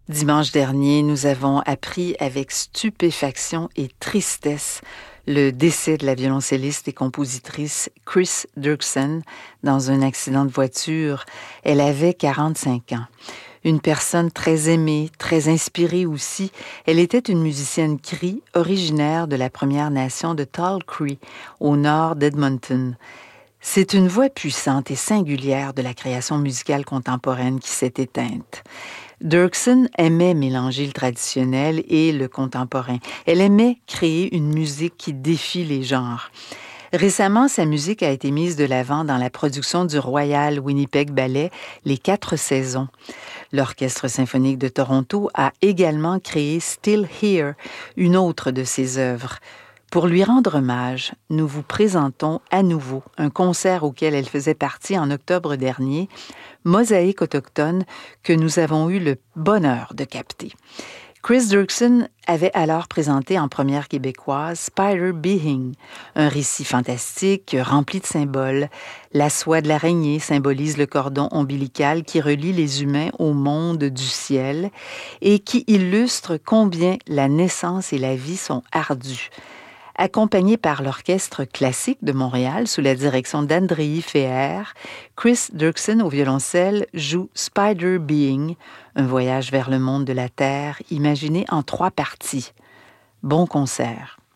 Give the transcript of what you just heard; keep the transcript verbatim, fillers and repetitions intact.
Dimanche dernier, nous avons appris avec stupéfaction et tristesse le décès de la violoncelliste et compositrice Chris Dirksen dans un accident de voiture. Elle avait quarante-cinq ans. Une personne très aimée, très inspirée aussi, elle était une musicienne Cree originaire de la Première Nation de Tall Cree, au nord d'Edmonton. C'est une voix puissante et singulière de la création musicale contemporaine qui s'est éteinte. Dirksen aimait mélanger le traditionnel et le contemporain. Elle aimait créer une musique qui défie les genres. Récemment, sa musique a été mise de l'avant dans la production du Royal Winnipeg Ballet Les Quatre Saisons. L'Orchestre symphonique de Toronto a également créé Still Here, une autre de ses œuvres. Pour lui rendre hommage, nous vous présentons à nouveau un concert auquel elle faisait partie en octobre dernier, Mosaïque autochtone, que nous avons eu le bonheur de capter. Chris Dirksen avait alors présenté en première québécoise Spider Being, un récit fantastique rempli de symboles. La soie de l'araignée symbolise le cordon ombilical qui relie les humains au monde du ciel et qui illustre combien la naissance et la vie sont ardues. Accompagné par l'Orchestre classique de Montréal sous la direction d'Andrei Feher, Chris Dirksen au violoncelle joue Spider Being, un voyage vers le monde de la Terre imaginé en trois parties. Bon concert.